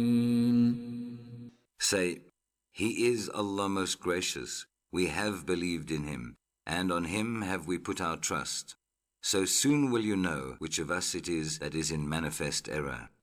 Say, He is Allah most gracious. We have believed in Him, and on Him have we put our trust. So soon will you know which of us it is that is in manifest error.